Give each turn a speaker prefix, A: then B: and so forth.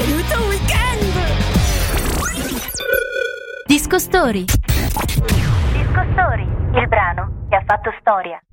A: benvenuto al weekend!
B: Disco Story. Disco Story, il brano che ha fatto storia.